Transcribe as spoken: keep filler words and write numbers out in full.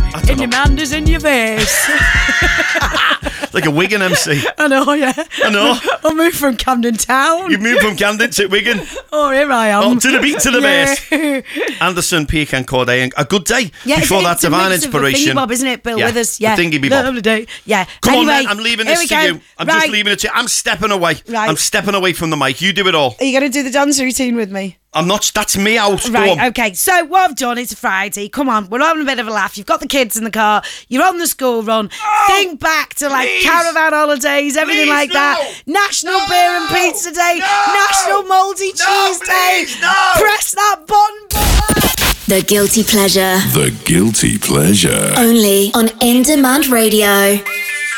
in your manders in your face. Like a Wigan M C. I know, yeah. I know. I moved from Camden Town. You moved from Camden to Wigan. Oh, here I am. Oh, to the beat, to the yeah. base. Anderson, Peake and Corday. A good day. Yeah, before it's, that it's divine a mix inspiration. Of the Thingy Bob, isn't it? Bill yeah. Withers. Yeah. The Thingy Bob. Lovely day. Yeah. Come anyway, on then, I'm leaving here this we to go. you. I'm right. just leaving it to you. I'm stepping away. Right. I'm stepping away from the mic. You do it all. Are you going to do the dance routine with me? I'm not. That's me out. Go Right, on. okay. So what I've done, it's a Friday. Come on, we're having a bit of a laugh. You've got the kids in the car. You're on the school run. Oh, Think back to like please. caravan holidays, everything Please, like no. that. National No. Beer and Pizza Day. No. National Mouldy No, Cheese Day. please, no. Press that button, button. The Guilty Pleasure. The Guilty Pleasure. Only on In Demand Radio.